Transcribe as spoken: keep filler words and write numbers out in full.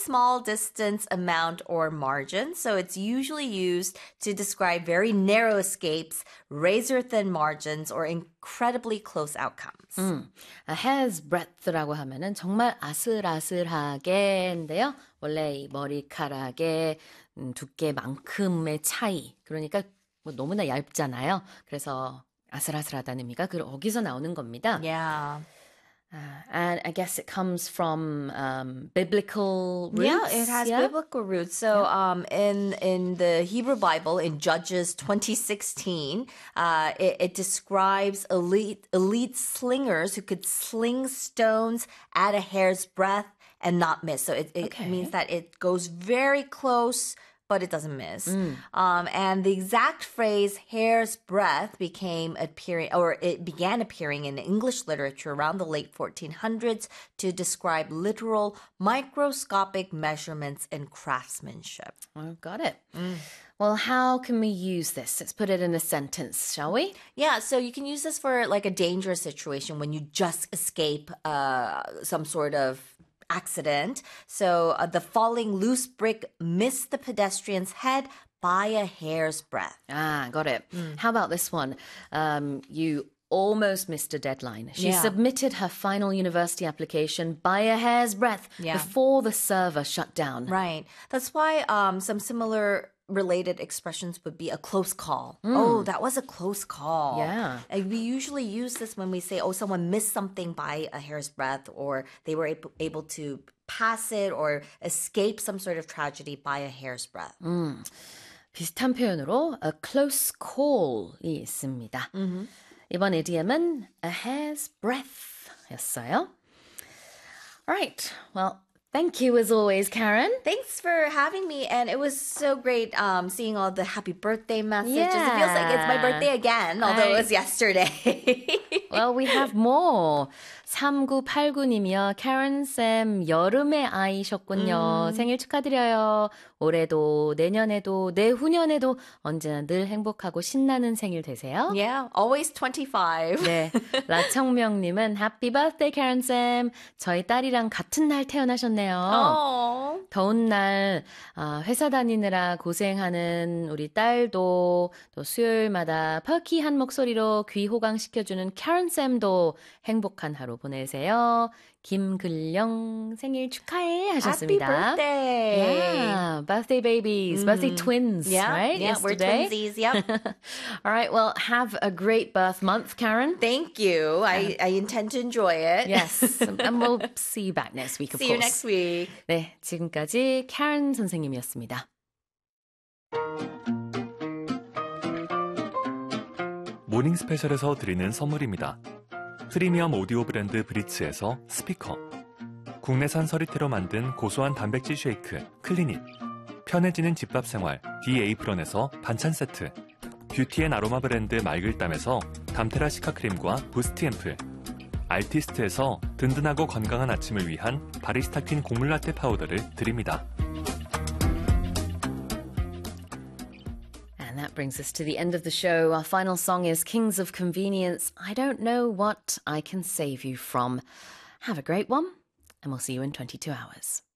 small distance, amount, or margin. So it's usually used to describe very narrow escapes, razor-thin margins, or incredibly close outcomes. 음, a hair's breadth라고 하면은 정말 아슬아슬하게인데요. 원래 이 머리카락의 음, 두께만큼의 차이. 그러니까 뭐 너무나 얇잖아요. 그래서 아슬아슬하다는 의미가 그 거기서 나오는 겁니다. Yeah. Uh, and I guess it comes from um, biblical roots. Yeah, it has yeah? biblical roots. So, Yeah. um, in in the Hebrew Bible, in Judges twenty sixteen, uh, it, it describes elite elite slingers who could sling stones at a hair's breadth and not miss. So it, it Okay. means that it goes very close, but it doesn't miss. Um, and the exact phrase "hair's breadth" became appearing, or it began appearing in English literature around the late fourteen hundreds to describe literal microscopic measurements in craftsmanship. Oh, got it. Well, how can we use this? Let's put it in a sentence, shall we? Yeah, so you can use this for like a dangerous situation when you just escape uh, some sort of accident. So uh, the falling loose brick missed the pedestrian's head by a hair's breadth. Ah, got it. How about this one? Um, you almost missed a deadline. She Yeah. submitted her final university application by a hair's breadth Yeah. before the server shut down. Right. That's why um, some similar related expressions would be a close call. Oh, that was a close call. Yeah. And we usually use this when we say, oh, someone missed something by a hair's breadth, or they were able, able to pass it or escape some sort of tragedy by a hair's breadth. 비슷한 표현으로 a close call이 있습니다. 이번 idiom은 a hair's breadth였어요. All right. Well, thank you as always, Karen. Thanks for having me, and it was so great um, seeing all the happy birthday messages. It feels like it's my Yeah. birthday again, although it was yesterday. Well, we have more. 삼구팔구님이요. 카렌쌤 여름의 아이셨군요. 생일 축하드려요. 올해도 내년에도 내후년에도 언제나 늘 행복하고 신나는 생일 되세요. Yeah, always twenty-five. 네, 라청명님은 Happy birthday, 카렌쌤. 저희 딸이랑 같은 날 태어나셨네요. Oh. 더운 날 아, 회사 다니느라 고생하는 우리 딸도 또 수요일마다 퍼키한 목소리로 귀 호강시켜주는 카렌쌤도 행복한 하루 보내세요. 김글령 생일 축하해 하셨습니다. Happy birthday. Yeah, birthday babies, birthday twins, Yeah, right? yeah, we're Yesterday. twinsies. Yep. All right, well, have a great birth month, Karen. Thank you. I, I intend to enjoy it. Yes, and we'll see you back next week, of See course. you next week. 네, 지금까지 Karen 선생님이었습니다. 모닝 스페셜에서 드리는 선물입니다. 프리미엄 오디오 브랜드 브리츠에서 스피커, 국내산 서리태로 만든 고소한 단백질 쉐이크 클리닛, 편해지는 집밥 생활 디에이프런에서 반찬 세트, 뷰티앤 아로마 브랜드 맑을땀에서 담테라 시카 크림과 부스트 앰플, 알티스트에서 든든하고 건강한 아침을 위한 바리스타 퀸 곡물 라떼 파우더를 드립니다. And that brings us to the end of the show. Our final song is Kings of Convenience. I don't know what I can save you from. Have a great one, and we'll see you in twenty-two hours.